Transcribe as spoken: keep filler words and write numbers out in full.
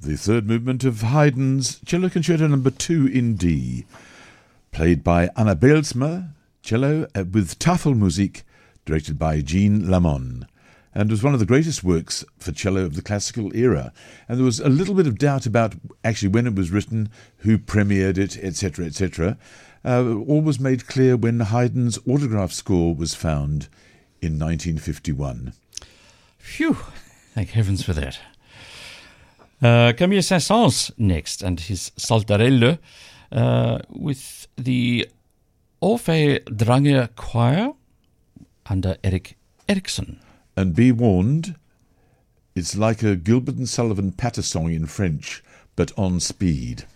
the third movement of Haydn's Cello Concerto Number two in D, played by Anna Belsma, cello, uh, with Tafelmusik, directed by Jean Lamon, and was one of the greatest works for cello of the classical era. And there was a little bit of doubt about actually when it was written, who premiered it, et cetera, et cetera. Uh, all was made clear when Haydn's autograph score was found in nineteen fifty-one. Phew! Thank heavens for that. Uh, Camille Saint-Saëns next, and his Saltarello, uh, with the Orphée Drange Choir under Eric Erikson. And be warned, it's like a Gilbert and Sullivan patter song in French, but on speed.